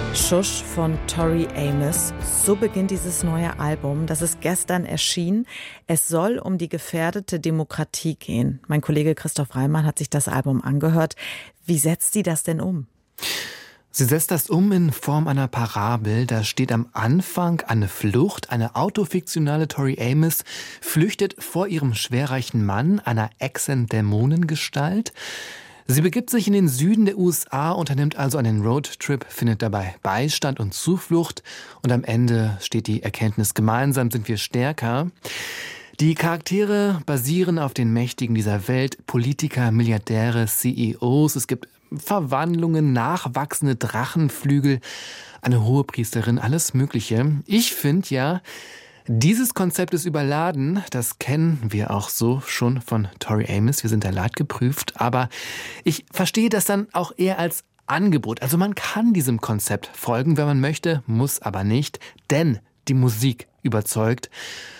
Shush von Tori Amos. So beginnt dieses neue Album. Das ist gestern erschienen. Es soll um die gefährdete Demokratie gehen. Mein Kollege Christoph Reimann hat sich das Album angehört. Wie setzt sie das denn um? Sie setzt das um in Form einer Parabel. Da steht am Anfang eine Flucht. Eine autofiktionale Tori Amos flüchtet vor ihrem schwerreichen Mann, einer Echsen-Dämonengestalt. Sie begibt sich in den Süden der USA, unternimmt also einen Roadtrip, findet dabei Beistand und Zuflucht. Und am Ende steht die Erkenntnis: gemeinsam sind wir stärker. Die Charaktere basieren auf den Mächtigen dieser Welt, Politiker, Milliardäre, CEOs. Es gibt Verwandlungen, nachwachsende Drachenflügel, eine Hohepriesterin, alles Mögliche. Ich finde ja, dieses Konzept ist überladen. Das kennen wir auch so schon von Tori Amos. Wir sind da leidgeprüft. Aber ich verstehe das dann auch eher als Angebot. Also man kann diesem Konzept folgen, wenn man möchte, muss aber nicht. Denn die Musik überzeugt.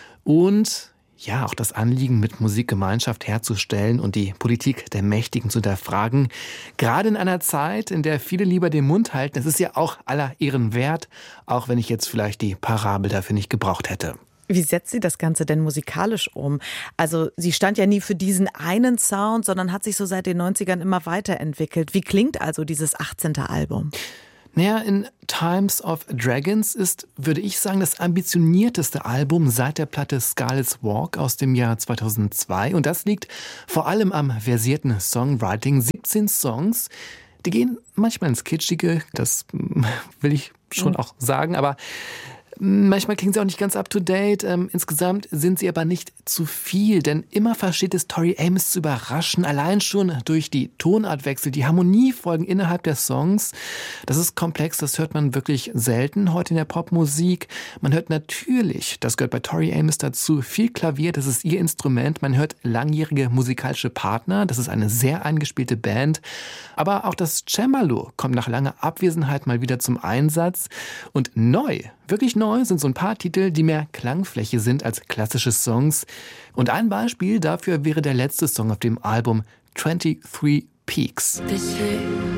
Und ja, auch das Anliegen, mit Musik Gemeinschaft herzustellen und die Politik der Mächtigen zu hinterfragen. Gerade in einer Zeit, in der viele lieber den Mund halten, das ist ja auch aller Ehren wert, auch wenn ich jetzt vielleicht die Parabel dafür nicht gebraucht hätte. Wie setzt sie das Ganze denn musikalisch um? Also sie stand ja nie für diesen einen Sound, sondern hat sich so seit den 90ern immer weiterentwickelt. Wie klingt also dieses 18. Album? Naja, in Times of Dragons ist, würde ich sagen, das ambitionierteste Album seit der Platte Scarlet's Walk aus dem Jahr 2002. Und das liegt vor allem am versierten Songwriting. 17 Songs, die gehen manchmal ins Kitschige, das will ich schon auch sagen, aber manchmal klingen sie auch nicht ganz up-to-date. Insgesamt sind sie aber nicht zu viel, denn immer versteht es Tori Amos zu überraschen, allein schon durch die Tonartwechsel, die Harmoniefolgen innerhalb der Songs. Das ist komplex, das hört man wirklich selten heute in der Popmusik. Man hört natürlich, das gehört bei Tori Amos dazu, viel Klavier, das ist ihr Instrument. Man hört langjährige musikalische Partner, das ist eine sehr eingespielte Band. Aber auch das Cembalo kommt nach langer Abwesenheit mal wieder zum Einsatz. Und neu, wirklich neu, sind so ein paar Titel, die mehr Klangfläche sind als klassische Songs. Und ein Beispiel dafür wäre der letzte Song auf dem Album 23 Peaks. They say